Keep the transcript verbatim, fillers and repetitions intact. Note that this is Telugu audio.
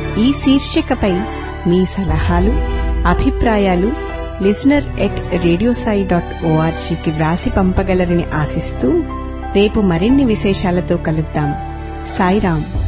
ఈ శీర్షికపై మీ సలహాలు, అభిప్రాయాలు లిజనర్ ఎట్ రేడియోసాయి డాట్ ఓఆర్జీకి వ్రాసి పంపగలరని ఆశిస్తూ రేపు మరిన్ని విశేషాలతో కలుద్దాం. సాయిరాం.